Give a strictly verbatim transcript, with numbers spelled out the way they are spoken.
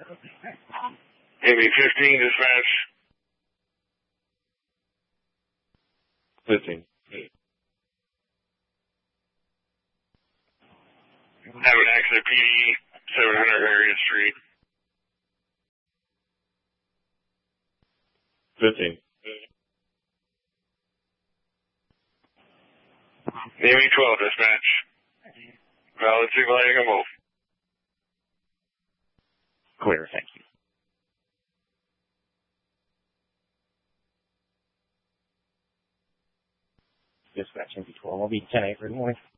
Heavy fifteen, dispatch. fifteen. Have an accident, P D, seven hundred Harriet Street. fifteen. Navy twelve, dispatch. Valid signaling a move. Clear, thank you. Dispatch N B twelve, I'll be ten eight, good morning.